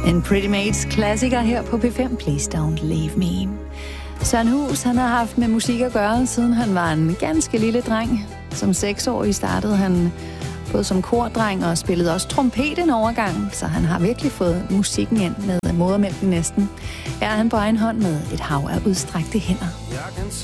En Pretty Mates klassiker her på P5, Please Don't Leave Me. Søren Hus, han har haft med musik at gøre, siden han var en ganske lille dreng. Som 6-årig startede han både som kordreng og spillede også trompet en overgang, så han har virkelig fået musikken ind med modermælken næsten. Er han på egen hånd med et hav af udstrakte hænder.